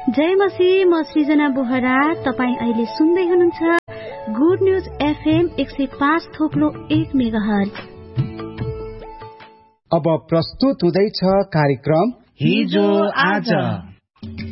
जय मसी, म सृजना बोहरा। तपाईँ अहिले सुन्दै हुनुहुन्छ गुड न्यूज एफएम 105.1 मेगाहर्ज। अब प्रस्तुत हुँदैछ कार्यक्रम हिजो आज।